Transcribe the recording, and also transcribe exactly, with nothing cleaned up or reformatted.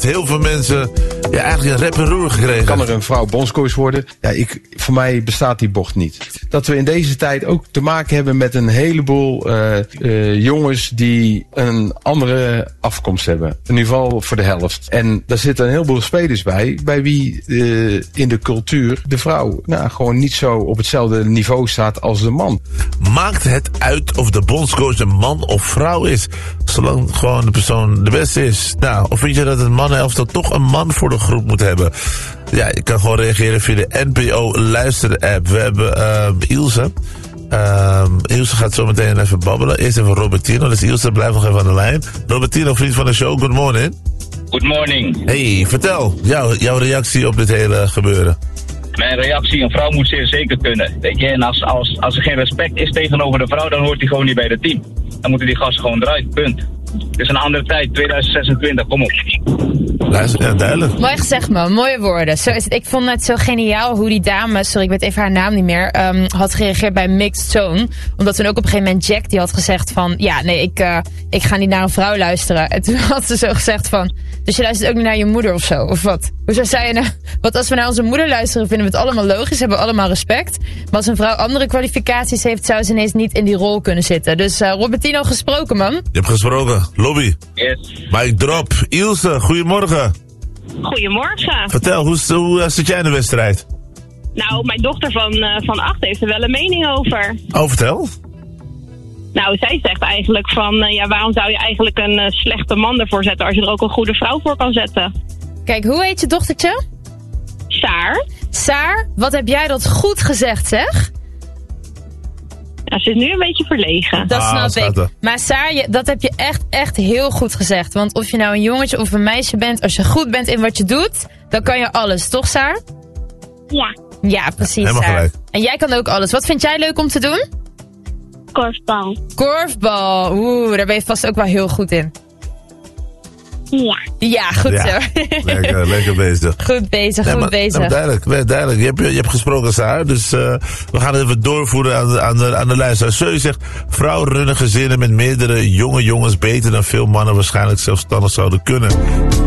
heel veel mensen ja, eigenlijk een rep en roer gekregen. Kan er een vrouw bondscoach worden? Ja, ik, voor mij bestaat die bocht niet. Dat we in deze tijd ook te maken hebben met een heleboel uh, uh, jongens die een andere afkomst hebben. In ieder geval voor de helft. En daar zitten een heleboel spelers bij, bij wie uh, in de cultuur de vrouw nou, gewoon niet zo op hetzelfde niveau staat als de man. Maakt het uit of de bondscoach een man of vrouw is? Zolang gewoon de persoon de beste is. Nou, of vind je dat het mannenelftal toch een man voor de groep moet hebben? Ja, je kan gewoon reageren via de N P O luisterapp. We hebben uh, Ilse. Uh, Ilse gaat zo meteen even babbelen. Eerst even Robertino. Dus Ilse, blijf nog even aan de lijn. Robertino, vriend van de show, good morning. Good morning. Hey, vertel. Jouw, jouw reactie op dit hele gebeuren. Mijn reactie, een vrouw moet zeer zeker kunnen. Weet je, en als, als, als er geen respect is tegenover de vrouw, dan hoort hij gewoon niet bij het team. Dan moeten die gasten gewoon eruit, punt. Het is een andere tijd, tweeduizend zesentwintig, kom op. Luister, ja, duidelijk. Mooi gezegd, man. Mooie woorden. Zo is het. Ik vond het zo geniaal hoe die dame, sorry, ik weet even haar naam niet meer, um, had gereageerd bij Mixed Zone. Omdat toen ook op een gegeven moment Jack, die had gezegd van, ja, nee, ik, uh, ik ga niet naar een vrouw luisteren. En toen had ze zo gezegd van, dus je luistert ook niet naar je moeder of zo, of wat? Hoezo zei je nou, want als we naar onze moeder luisteren, vinden we het allemaal logisch, hebben we allemaal respect. Maar als een vrouw andere kwalificaties heeft, zou ze ineens niet in die rol kunnen zitten. Dus uh, Robertino, gesproken, man. Je hebt gesproken. Lobby. Yes. Mike drop. Ilse, goedemorgen. Goedemorgen. Vertel, hoe, hoe uh, zit jij in de wedstrijd? Nou, mijn dochter van, uh, van acht heeft er wel een mening over. Oh, vertel. Nou, zij zegt eigenlijk van, uh, ja, waarom zou je eigenlijk een uh, slechte man ervoor zetten als je er ook een goede vrouw voor kan zetten? Kijk, hoe heet je dochtertje? Saar. Saar, wat heb jij dat goed gezegd, zeg? Ja, ze is nu een beetje verlegen. Dat Ah, snap schatten. ik. Maar Saar, je, dat heb je echt, echt heel goed gezegd. Want of je nou een jongetje of een meisje bent, als je goed bent in wat je doet, dan kan je alles, toch Saar? Ja. Ja, precies, Helemaal Saar. gelijk. En jij kan ook alles. Wat vind jij leuk om te doen? Korfbal. Korfbal. Oeh, daar ben je vast ook wel heel goed in. Ja. Ja, goed Ja. zo. Lekker, lekker bezig. Goed bezig, Nee, goed maar, bezig. nou, duidelijk, duidelijk. Je hebt, je hebt gesproken, Saar. Dus uh, we gaan het even doorvoeren aan de, aan de, aan de luisteraar. Seu zegt, vrouwen runnen gezinnen met meerdere jonge jongens beter dan veel mannen waarschijnlijk zelfstandig zouden kunnen.